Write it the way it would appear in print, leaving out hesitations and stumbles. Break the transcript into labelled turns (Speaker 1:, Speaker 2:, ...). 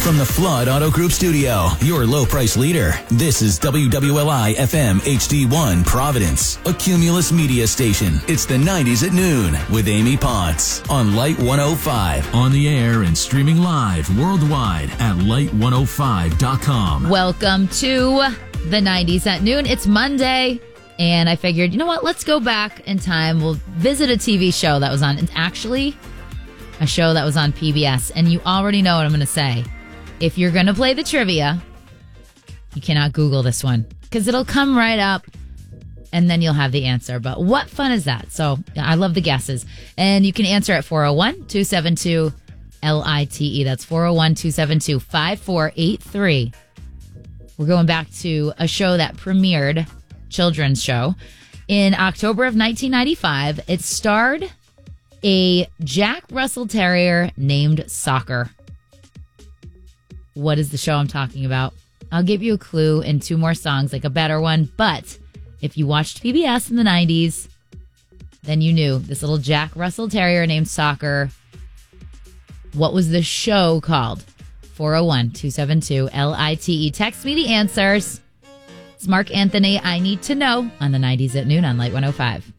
Speaker 1: From the Flood Auto Group studio, your low price leader, this is WWLI FM HD1 Providence, a Cumulus media station. It's the 90s at noon with Amy Potts on Light 105.
Speaker 2: On the air and streaming live worldwide at light105.com.
Speaker 3: Welcome to the 90s at noon. It's Monday, and I figured, you know what? Let's go back in time. We'll visit a TV show that was on. It's actually a show that was on PBS, and you already know what I'm going to say. If you're going to play the trivia, you cannot Google this one because it'll come right up and then you'll have the answer. But what fun is that? So I love the guesses. And you can answer at 401-272-LITE. That's 401-272-5483. We're going back to a show that premiered, children's show, in October of 1995. It starred a Jack Russell Terrier named Soccer. What is the show I'm talking about? I'll give you a clue in two more songs, like a better one. But if you watched PBS in the 90s, then you knew this little Jack Russell Terrier named Soccer. What was the show called? 401-272-LITE. Text me the answers. It's Mark Anthony. I need to know on the 90s at noon on Light 105.